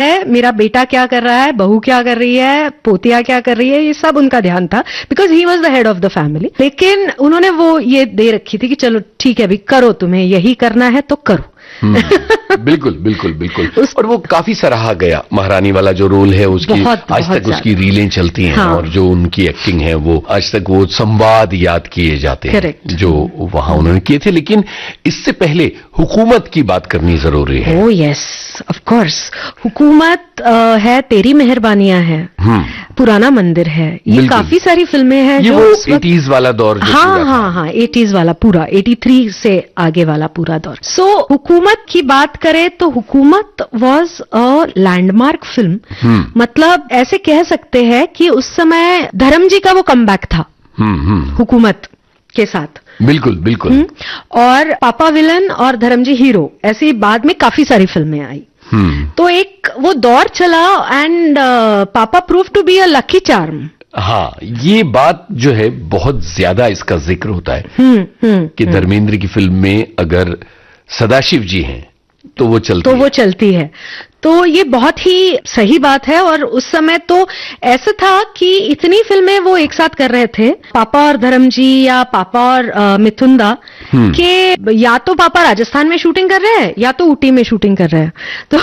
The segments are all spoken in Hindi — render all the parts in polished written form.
है मेरा बेटा क्या कर रहा है, बहू क्या कर रही है, पोतिया क्या कर रही है, ये सब उनका ध्यान था, because he was the head of the family. लेकिन उन्होंने वो ये दे रखी थी कि चलो ठीक है अभी करो, तुम्हें यही करना है तो करो। बिल्कुल बिल्कुल बिल्कुल। और वो काफी सराहा गया, महारानी वाला जो रोल है उसकी आज तक उसकी रीलें चलती हैं। हाँ। और जो उनकी एक्टिंग है वो आज तक वो संवाद याद किए जाते हैं जो वहां उन्होंने किए थे। लेकिन इससे पहले हुकूमत की बात करनी जरूरी है। ओह यस ऑफ कोर्स, हुकूमत है, तेरी मेहरबानियां है, पुराना मंदिर है, ये काफी सारी फिल्में हैं जो वो 80s वाला दौर जो हाँ 80s वाला पूरा 83 से आगे वाला पूरा दौर। सो हुकूमत की बात करें तो हुकूमत वाज अ लैंडमार्क फिल्म। मतलब ऐसे कह सकते हैं कि उस समय धर्म जी का वो कमबैक था हुकूमत के साथ। बिल्कुल बिल्कुल। और पापा विलन और धर्म जी हीरो, ऐसी बाद में काफी सारी फिल्में आई। तो एक वो दौर चला एंड पापा prove to be a lucky charm. हाँ, ये बात जो है बहुत ज्यादा इसका जिक्र होता है कि धर्मेंद्र की फिल्म में अगर सदाशिव जी हैं तो वो चलती है। तो ये बहुत ही सही बात है। और उस समय तो ऐसा था कि इतनी फिल्में वो एक साथ कर रहे थे, पापा और धर्म जी या पापा और मिथुन दा, कि या तो पापा राजस्थान में शूटिंग कर रहे हैं या तो ऊटी में शूटिंग कर रहे हैं।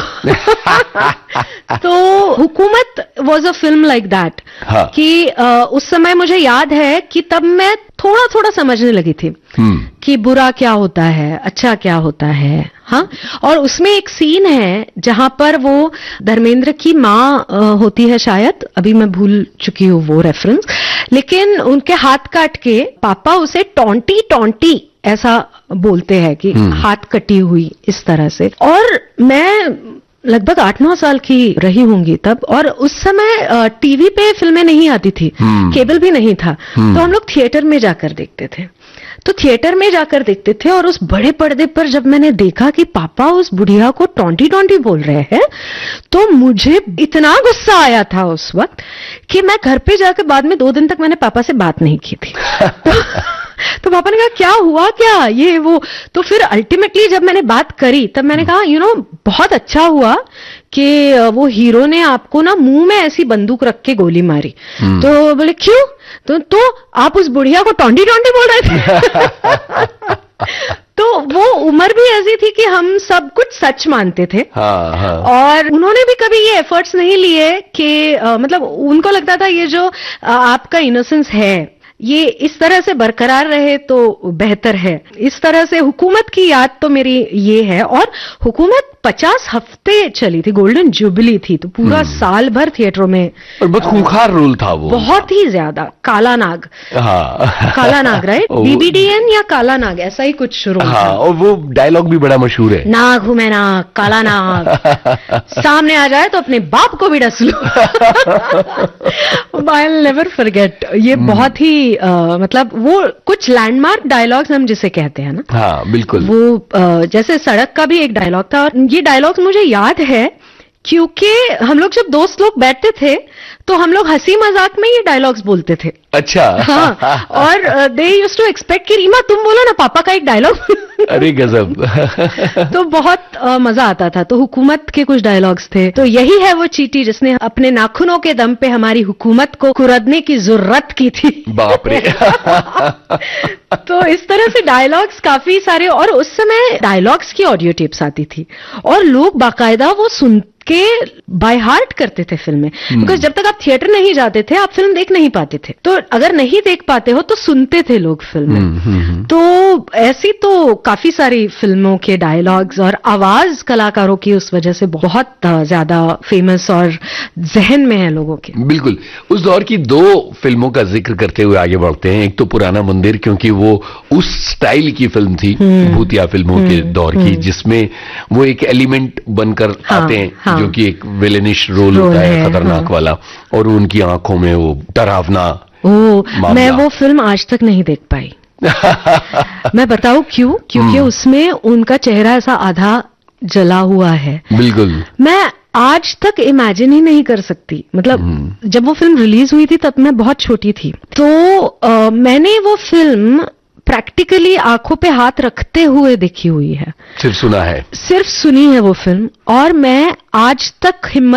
तो हुकूमत was a film like that. कि उस समय मुझे याद है कि तब मैं थोड़ा थोड़ा समझने लगी थी कि बुरा क्या होता है, अच्छा क्या होता है। हाँ, और उसमें एक सीन है जहां पर वो धर्मेंद्र की माँ होती है, शायद अभी मैं भूल चुकी हूँ वो रेफरेंस, लेकिन उनके हाथ काट के पापा उसे टॉन्टी ऐसा बोलते हैं कि हाथ कटी हुई इस तरह से। और मैं लगभग 8-9 साल की रही होंगी तब, और उस समय टीवी पे फिल्में नहीं आती थी, केबल भी नहीं था, तो हम लोग थिएटर में जाकर देखते थे। तो थिएटर में जाकर देखते थे और उस बड़े पर्दे पर जब मैंने देखा कि पापा उस बुढ़िया को टॉन्टी बोल रहे हैं, तो मुझे इतना गुस्सा आया था उस वक्त कि मैं घर पे जाकर बाद में 2 दिन तक मैंने पापा से बात नहीं की थी। तो पापा ने कहा क्या हुआ, क्या ये वो। तो फिर अल्टीमेटली जब मैंने बात करी तब मैंने कहा बहुत अच्छा हुआ कि वो हीरो ने आपको ना मुंह में ऐसी बंदूक रख के गोली मारी। तो बोले क्यों, तो आप उस बुढ़िया को टॉन्टी बोल रहे थे। तो वो उम्र भी ऐसी थी कि हम सब कुछ सच मानते थे। हाँ। और उन्होंने भी कभी ये एफर्ट्स नहीं लिए कि मतलब उनको लगता था ये जो आपका इनोसेंस है ये इस तरह से बरकरार रहे तो बेहतर है। इस तरह से हुकूमत की याद तो मेरी ये है। और हुकूमत 50 हफ्ते चली थी, गोल्डन जुबली थी, तो पूरा साल भर थिएटरों में। और बहुत खूंखार रोल था वो, बहुत ही ज्यादा। काला नाग, हाँ काला नाग, राइट, बीबीडीएन या काला नाग ऐसा ही कुछ रोल था। और वो डायलॉग भी बड़ा मशहूर है, नाग हूं मैं नाग, काला नाग, सामने आ जाए तो अपने बाप को भी डस लो। I will never forget. ये बहुत ही मतलब वो कुछ लैंडमार्क डायलॉग्स हम जिसे कहते हैं ना। हाँ बिल्कुल। वो जैसे सड़क का भी एक डायलॉग था, और ये डायलॉग्स मुझे याद है क्योंकि हम लोग जब दोस्त लोग बैठते थे तो हम लोग हंसी मजाक में ये डायलॉग्स बोलते थे। अच्छा। हाँ, और दे यूज्ड टू एक्सपेक्ट कि रीमा तुम बोलो ना पापा का एक डायलॉग। अरे गजब। तो बहुत मजा आता था। तो हुकूमत के कुछ डायलॉग्स थे, तो यही है वो चींटी जिसने अपने नाखूनों के दम पे हमारी हुकूमत को कुरदने की जरूरत की थी। बाप रे। तो इस तरह से डायलॉग्स काफी सारे। और उस समय डायलॉग्स की ऑडियो टेप्स आती थी और लोग बाकायदा वो सुन के बाय हार्ट करते थे फिल्में, बिकॉज जब तक आप थिएटर नहीं जाते थे आप फिल्म देख नहीं पाते थे। तो अगर नहीं देख पाते हो तो सुनते थे लोग फिल्में। तो ऐसी तो काफी सारी फिल्मों के डायलॉग्स और आवाज कलाकारों की उस वजह से बहुत ज्यादा फेमस और जहन में है लोगों के। बिल्कुल। उस दौर की 2 फिल्मों का जिक्र करते हुए आगे बढ़ते हैं। एक तो पुराना मंदिर, क्योंकि वो उस स्टाइल की फिल्म थी, भूतिया फिल्मों के दौर की, जिसमें वो एक एलिमेंट बनकर आते हैं जो कि एक विलेनिश रोल होता है, खतरनाक वाला, और उनकी आंखों में वो डरावना। मैं वो फिल्म आज तक नहीं देख पाई। मैं बताऊं क्यों? क्योंकि उसमें उनका चेहरा ऐसा आधा जला हुआ है। बिल्कुल। मैं आज तक इमेजिन ही नहीं कर सकती। मतलब जब वो फिल्म रिलीज हुई थी तब मैं बहुत छोटी थी, तो मैंने वो फिल्म प्रैक्टिकली आंखों पे हाथ रखते हुए देखी हुई है। सिर्फ सुना है, सिर्फ सुनी है वो फिल्म। और मैं आज तक हिम्मत